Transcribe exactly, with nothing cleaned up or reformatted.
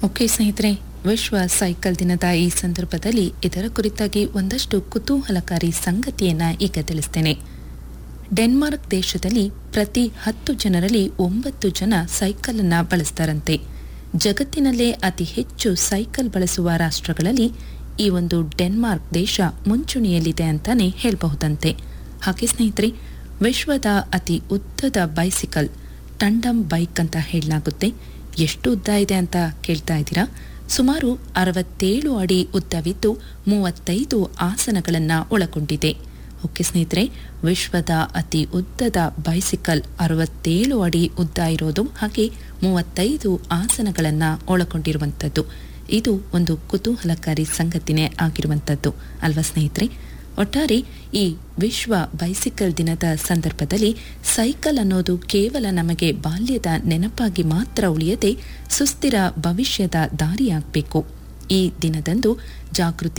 Okay ಸ್ನೇಹಿತರೆ, ವಿಶ್ವ cycle ದಿನದ ಈ ಸಂದರ್ಭದಲ್ಲಿ ಇದರ ಕುರಿತಾಗಿ ಒಂದಷ್ಟು ಕುತೂಹಲಕಾರಿ ಸಂಗತಿಯನ್ನ ಈಗ ತಿಳಿಸ್ತೇನೆ. ಡೆನ್ಮಾರ್ಕ್ ದೇಶದಲ್ಲಿ ಪ್ರತಿ ಹತ್ತು ಜನರಲ್ಲಿ ಒಂಬತ್ತು ಜನ ಸೈಕಲ್ ಅನ್ನ ಬಳಸ್ತಾರಂತೆ. ಜಗತ್ತಿನಲ್ಲೇ ಅತಿ ಹೆಚ್ಚು ಸೈಕಲ್ ಬಳಸುವ ರಾಷ್ಟ್ರಗಳಲ್ಲಿ ಈ ಒಂದು ಡೆನ್ಮಾರ್ಕ್ ದೇಶ ಮುಂಚೂಣಿಯಲ್ಲಿದೆ ಅಂತಾನೆ ಹೇಳಬಹುದಂತೆ. ಹಾಗೆ ಸ್ನೇಹಿತರೆ, ವಿಶ್ವದ ಅತಿ ಉದ್ದದ ಬೈಸಿಕಲ್ ಟಂಡಮ್ ಬೈಕ್ ಅಂತ ಹೇಳಲಾಗುತ್ತೆ. ಎಷ್ಟು ಉದ್ದ ಇದೆ ಅಂತ ಕೇಳ್ತಾ ಇದ್ದೀರಾ? ಸುಮಾರು ಅರವತ್ತೇಳು ಅಡಿ ಉದ್ದವಿದ್ದು ಮೂವತ್ತೈದು ಆಸನಗಳನ್ನು ಒಳಗೊಂಡಿದೆ. ಓಕೆ ಸ್ನೇಹಿತರೆ, ವಿಶ್ವದ ಅತಿ ಉದ್ದದ ಬೈಸಿಕಲ್ ಅರವತ್ತೇಳು ಅಡಿ ಉದ್ದ ಇರೋದು, ಹಾಗೆ ಮೂವತ್ತೈದು ಆಸನಗಳನ್ನು ಒಳಗೊಂಡಿರುವಂಥದ್ದು. ಇದು ಒಂದು ಕುತೂಹಲಕಾರಿ ಸಂಗತಿನೇ ಆಗಿರುವಂಥದ್ದು ಅಲ್ವಾ ಸ್ನೇಹಿತರೆ? ಒಟ್ಟಾರೆ ಈ ವಿಶ್ವ ಬೈಸಿಕಲ್ ದಿನದ ಸಂದರ್ಭದಲ್ಲಿ ಸೈಕಲ್ ಅನ್ನೋದು ಕೇವಲ ನಮಗೆ ಬಾಲ್ಯದ ನೆನಪಾಗಿ ಮಾತ್ರ ಉಳಿಯದೆ ಸುಸ್ಥಿರ ಭವಿಷ್ಯದ ದಾರಿಯಾಗಬೇಕು. ಈ ದಿನದಂದು ಜಾಗೃತಿ